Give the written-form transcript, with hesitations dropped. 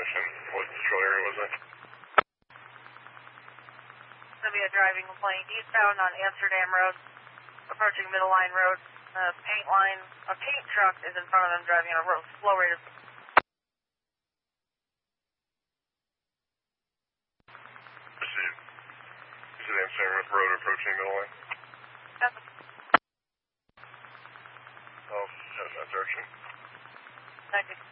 technician. What patrol area was it? Going to be a driving complaint eastbound on Amsterdam Road, approaching Middle Line Road. A paint truck is in front of them driving at a slow rate of... Is it Amsterdam Road approaching Middle Line? Yes. I'll head in that direction. Thank you.